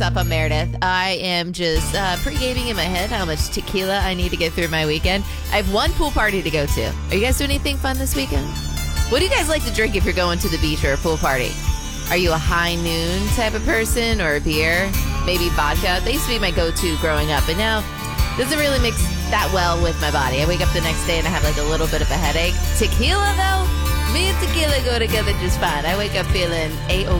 what's up? I'm Meredith. I am just pre-gaming in my head how much tequila I need to get through my weekend. I have one pool party to go to. Are you guys doing anything fun this weekend? What do you guys like to drink if you're going to the beach or a pool party? Are you a high noon type of person or a beer? Maybe vodka? They used to be my go-to growing up, but now it doesn't really mix that well with my body. I wake up the next day and I have like a little bit of a headache. Tequila, though? Me and tequila go together just fine. I wake up feeling A-OK.